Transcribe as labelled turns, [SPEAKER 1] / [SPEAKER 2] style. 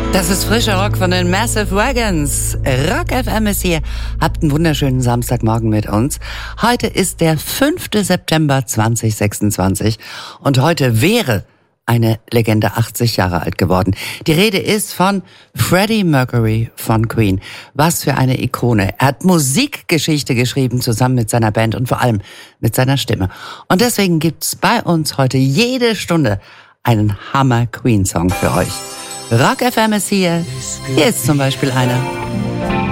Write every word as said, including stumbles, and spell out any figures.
[SPEAKER 1] Das ist frischer Rock von den Massive Wagons. Rock F M ist hier. Habt einen wunderschönen Samstagmorgen mit uns. Heute ist der fünfte September zweitausendsechsundzwanzig und heute wäre eine Legende achtzig Jahre alt geworden. Die Rede ist von Freddie Mercury von Queen. Was für eine Ikone. Er hat Musikgeschichte geschrieben, zusammen mit seiner Band und vor allem mit seiner Stimme. Und deswegen gibt's bei uns heute jede Stunde einen Hammer-Queen-Song für euch. Rock F M ist hier. Hier ist zum Beispiel einer.